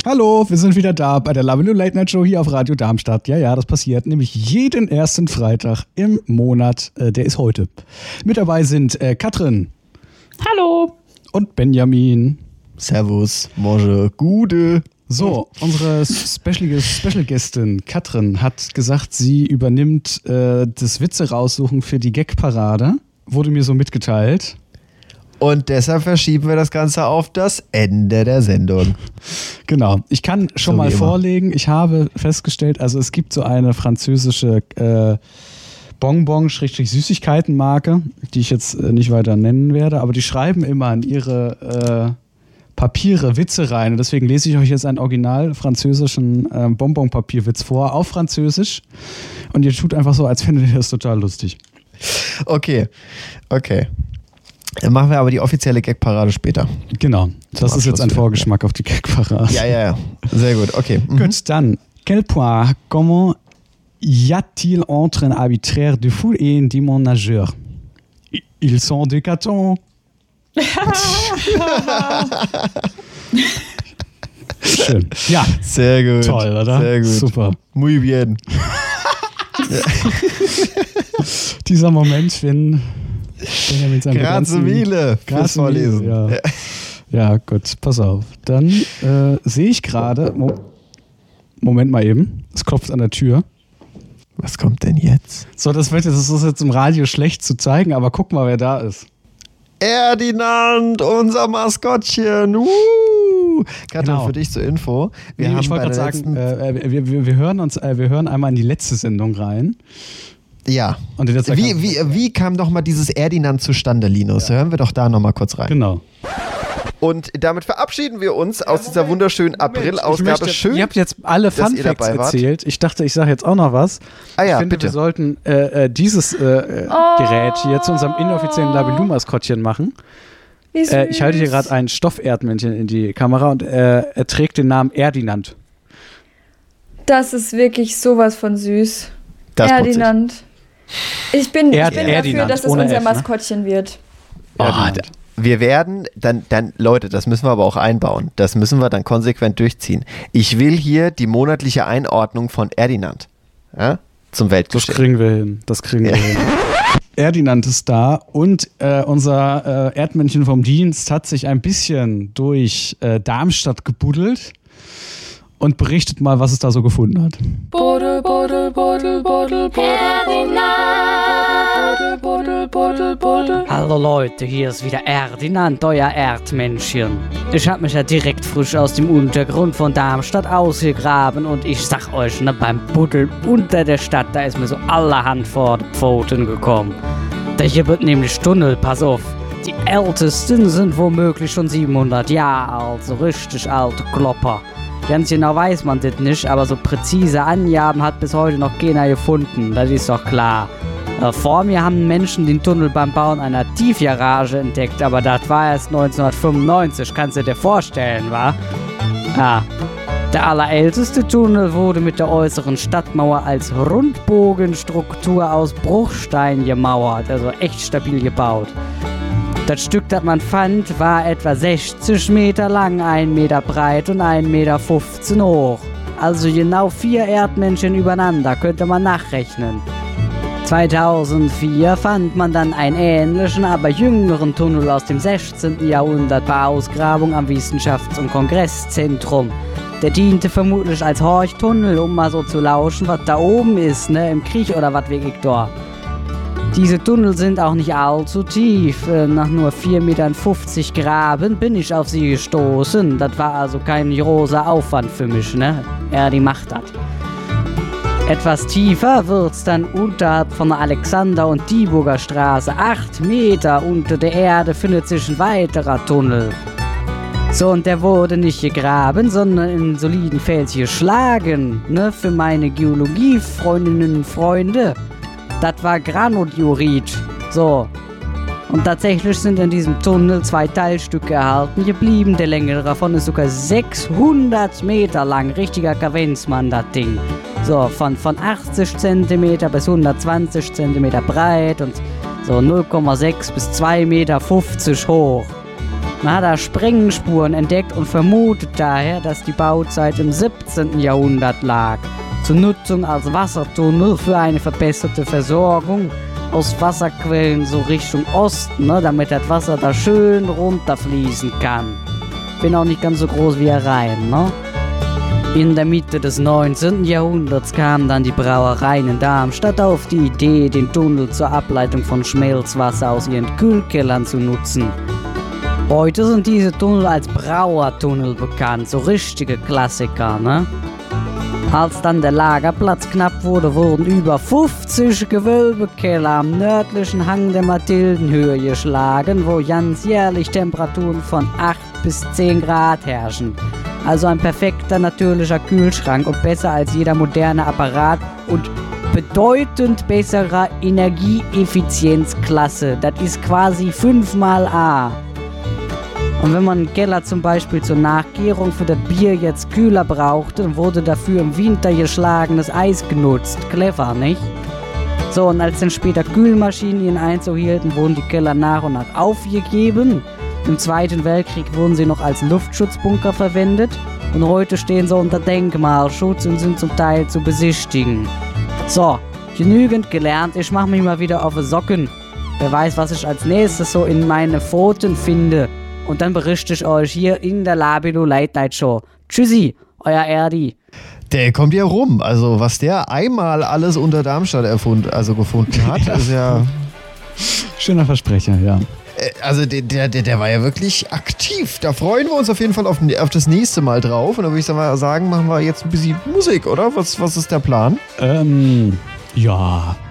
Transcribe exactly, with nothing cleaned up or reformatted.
Hallo, wir sind wieder da bei der Lavelu Late Night Show hier auf Radio Darmstadt. Ja, ja, das passiert nämlich jeden ersten Freitag im Monat. Äh, der ist heute. Mit dabei sind äh, Katrin. Hallo. Und Benjamin. Servus, Bonjour, Gude. So, unsere Special, Special Gästin Katrin hat gesagt, sie übernimmt äh, das Witze raussuchen für die Gag-Parade. Wurde mir so mitgeteilt. Und deshalb verschieben wir das Ganze auf das Ende der Sendung. Genau. Ich kann schon so mal vorlegen, ich habe festgestellt, also es gibt so eine französische äh, Bonbon-Süßigkeiten-Marke, die ich jetzt äh, nicht weiter nennen werde, aber die schreiben immer an ihre äh, Papiere Witze rein. Und deswegen lese ich euch jetzt einen original französischen äh, Bonbon-Papierwitz vor, auf Französisch. Und ihr tut einfach so, als fändet ihr das total lustig. Okay, okay. Dann machen wir aber die offizielle Gag-Parade später. Genau, das ist jetzt ein Vorgeschmack auf die Gag-Parade. Ja, ja, ja. Sehr gut, okay. Mhm. Gut, dann. Quel point, comment y a-t-il entre un arbitraire de foot et un diamant nageur? Ils sont des catons. Schön. Ja. Sehr gut. Toll, oder? Sehr gut. Super. Muy bien. Dieser Moment, wenn Grazemile fürs Vorlesen. Ja. Ja, gut, pass auf. Dann äh, sehe ich gerade, Mo- Moment mal eben, es klopft an der Tür. Was kommt denn jetzt? So, das, wird, das ist jetzt im Radio schlecht zu zeigen, aber guck mal, wer da ist. Erdinand, unser Maskottchen. Uh. Katrin, Genau. für dich zur Info. Wir nee, haben ich wollte gerade sagen, äh, wir, wir, wir, hören uns, äh, wir hören einmal in die letzte Sendung rein. Ja. Und in der wie, wie, wie kam doch mal dieses Erdinand zustande, Linus? Ja. Hören wir doch da nochmal kurz rein. Genau. Und damit verabschieden wir uns aus dieser wunderschönen April-Ausgabe. Schön, ihr habt jetzt alle Fun Facts erzählt. Ich dachte, ich sage jetzt auch noch was. Ah ja, ich finde, bitte. wir sollten äh, äh, dieses äh, oh. Gerät hier zu unserem inoffiziellen Lavelu-Maskottchen machen. Äh, ich halte hier gerade ein Stofferdmännchen in die Kamera und äh, er trägt den Namen Erdinand. Das ist wirklich sowas von süß. Das Erdinand. Ich bin, Erd- ich bin Erdinand, dafür, dass es ohne unser F, ne? Maskottchen wird. Oh, da, wir werden, dann, dann, Leute, das müssen wir aber auch einbauen. Das müssen wir dann konsequent durchziehen. Ich will hier die monatliche Einordnung von Erdinand, ja, zum Weltgeschehen. Das kriegen wir hin. Das kriegen wir Ja. hin. Erdinand ist da und äh, unser äh, Erdmännchen vom Dienst hat sich ein bisschen durch äh, Darmstadt gebuddelt und berichtet mal, was es da so gefunden hat. Buddel, buddel, buddel, buddel, Erdinand. Buddel, buddel, buddel. Hallo Leute, hier ist wieder Erdinand, euer Erdmännchen. Ich hab mich ja direkt frisch aus dem Untergrund von Darmstadt ausgegraben und ich sag euch, ne, beim Buddeln unter der Stadt, da ist mir so allerhand vor die Pfoten gekommen. Da hier wird nämlich Tunnel, pass auf. Die ältesten sind womöglich schon siebenhundert Jahre alt, so richtig alte Klopper. Ganz genau weiß man das nicht, aber so präzise Angaben hat bis heute noch keiner gefunden, das ist doch klar. Äh, vor mir haben Menschen den Tunnel beim Bauen einer Tiefgarage entdeckt, aber das war erst neunzehnhundertfünfundneunzig, kannst du dir vorstellen, wa? Ja. Der allerälteste Tunnel wurde mit der äußeren Stadtmauer als Rundbogenstruktur aus Bruchstein gemauert, also echt stabil gebaut. Das Stück, das man fand, war etwa sechzig Meter lang, ein Meter breit und ein Meter fünfzehn hoch. Also genau vier Erdmännchen übereinander, könnte man nachrechnen. zweitausendvier fand man dann einen ähnlichen, aber jüngeren Tunnel aus dem sechzehnten Jahrhundert bei Ausgrabung am Wissenschafts- und Kongresszentrum. Der diente vermutlich als Horchtunnel, um mal so zu lauschen, was da oben ist, ne, im Krieg oder was wirklich da. Diese Tunnel sind auch nicht allzu tief. Nach nur vier Meter fünfzig Graben bin ich auf sie gestoßen. Das war also kein großer Aufwand für mich, ne? Ja, die macht das. Etwas tiefer wird's dann unterhalb von der Alexander- und Dieburger Straße. Acht Meter unter der Erde findet sich ein weiterer Tunnel. So, und der wurde nicht gegraben, sondern in soliden Fels geschlagen, ne? Für meine Geologie-Freundinnen und Freunde. Das war Granodiorit. So. Und tatsächlich sind in diesem Tunnel zwei Teilstücke erhalten geblieben. Der längere davon ist sogar sechshundert Meter lang. Richtiger Kavenzmann, das Ding. So, von, von achtzig Zentimeter bis hundertzwanzig Zentimeter breit und so null Komma sechs bis zwei Meter fünfzig hoch. Man hat da Sprengspuren entdeckt und vermutet daher, dass die Bauzeit im siebzehnten Jahrhundert lag. Zur Nutzung als Wassertunnel für eine verbesserte Versorgung aus Wasserquellen so Richtung Osten, ne, damit das Wasser da schön runterfließen kann. Bin auch nicht ganz so groß wie er rein, ne? In der Mitte des neunzehnten Jahrhunderts kamen dann die Brauereien in Darmstadt auf die Idee, den Tunnel zur Ableitung von Schmelzwasser aus ihren Kühlkellern zu nutzen. Heute sind diese Tunnel als Brauertunnel bekannt, so richtige Klassiker, ne? Als dann der Lagerplatz knapp wurde, wurden über fünfzig Gewölbekeller am nördlichen Hang der Mathildenhöhe geschlagen, wo ganz jährlich Temperaturen von acht bis zehn Grad herrschen. Also ein perfekter natürlicher Kühlschrank und besser als jeder moderne Apparat und bedeutend besserer Energieeffizienzklasse. Das ist quasi fünfmal A. Und wenn man einen Keller zum Beispiel zur Nachgärung für das Bier jetzt kühler brauchte, dann wurde dafür im Winter geschlagenes Eis genutzt. Clever, nicht? So, und als dann später Kühlmaschinen ihren Einzug hielten, wurden die Keller nach und nach aufgegeben. Im Zweiten Weltkrieg wurden sie noch als Luftschutzbunker verwendet. Und heute stehen sie unter Denkmalschutz und sind zum Teil zu besichtigen. So, genügend gelernt. Ich mache mich mal wieder auf die Socken. Wer weiß, was ich als nächstes so in meine Pfoten finde. Und dann berichte ich euch hier in der Labilo Late Night Show. Tschüssi, euer Erdi. Der kommt ja rum. Also was der einmal alles unter Darmstadt erfund, also gefunden hat, ist ja... Schöner Versprecher, ja. Also der, der, der war ja wirklich aktiv. Da freuen wir uns auf jeden Fall auf, auf das nächste Mal drauf. Und da würde ich sagen, machen wir jetzt ein bisschen Musik, oder? Was, was ist der Plan? Ähm, ja...